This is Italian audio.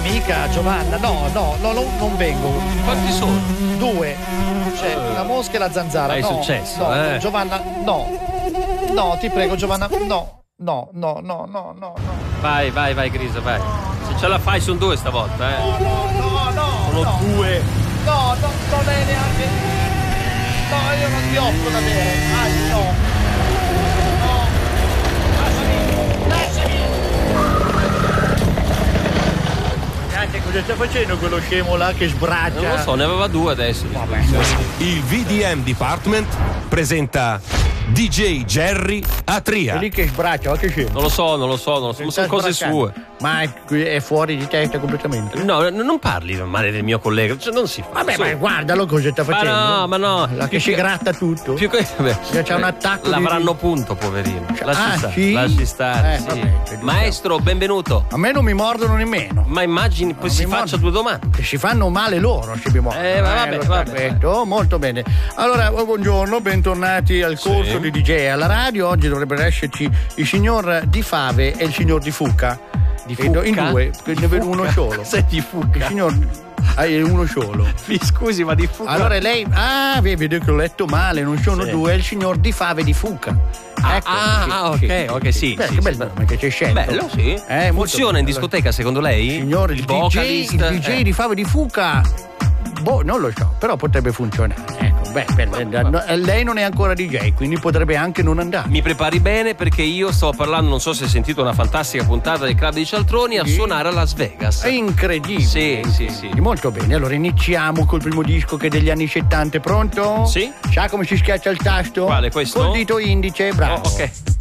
mica Giovanna, no, non vengo. Quanti sono? 2. C'è la mosca e la zanzara. È successo, no, Giovanna, no. No, ti prego, Giovanna, no. No. Vai, Grisa, vai. Se ce la fai sono 2 stavolta, No. Sono 2. No, non è neanche. No, io non ti offro da bere. No. Lasciami. Ragazzi, cosa sta facendo quello scemo là che sbraccia? Non lo so, ne aveva 2 adesso. Vabbè. Il VDM Department presenta DJ Jerry a Tria. È lì che sbraccia, ma che scemo. Non lo so, ma sono cose sue. Ma è fuori di testa completamente. No, non parli male del mio collega, cioè, non si fa. Vabbè, ma guardalo cosa sta facendo. Ma no. La che si gratta tutto. C'è un attacco. L'avranno punto, poverino. Lasci stare. Sì. Vabbè, Maestro, benvenuto. A me non mi mordono nemmeno. Ma immagini, poi si faccia 2 domande. Che si fanno male loro, si mordono. Vabbè. Molto bene. Allora, buongiorno, bentornati al corso di DJ alla radio. Oggi dovrebbero esserci il signor Di Fave e il signor Di Fucca. In 2, ne vedo uno solo. Sei Di Fucca? Il signor è uno solo. Mi scusi, ma Di Fucca. Allora lei. Vedi che ho letto male, non sono 2, è il signor Di Fave Di Fucca. Ecco, ok, sì. Che bel nome che c'è scelto. Bello, sì. Funziona in discoteca secondo lei? Signore, il DJ Di Fave Di Fucca. Non lo so, però potrebbe funzionare. Lei non è ancora DJ, quindi potrebbe anche non andare. Mi prepari bene perché io stavo parlando, non so se hai sentito una fantastica puntata del Club dei Cialtroni a suonare a Las Vegas. È incredibile. Sì. Molto bene, allora iniziamo col primo disco che è degli anni 70, pronto? Sì. Sa come si schiaccia il tasto? Quale, questo? Col dito indice, bravo. Ok.